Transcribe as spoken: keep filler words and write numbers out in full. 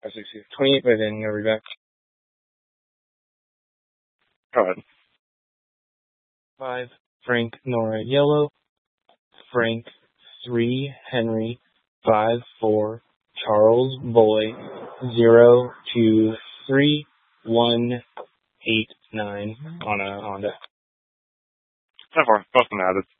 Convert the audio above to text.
five, six, six, twenty-eight by then. You gotta read back. Go ahead. Five, Frank, Nora, yellow. Frank, three, Henry, five, four, Charles, boy, zero, two, three, one, eight, nine on a Honda. ten four. Both of them added.